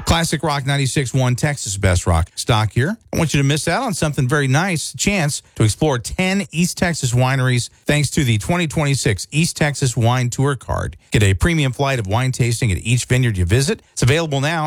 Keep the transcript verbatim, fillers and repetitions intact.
Classic Rock ninety-six point one, Texas Best Rock stock here. I want you to miss out on something very nice. Chance to explore ten East Texas wineries thanks to the twenty twenty-six East Texas Wine Tour card. Get a premium flight of wine tasting at each vineyard you visit. It's available now